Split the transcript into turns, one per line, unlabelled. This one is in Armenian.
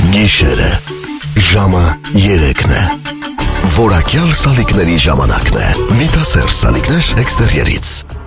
Գիշերը, ժամը 3-ն է։ Որակյալ սալիկների ժամանակն է։ Վիտասեր սալիկներ էքստերիերից։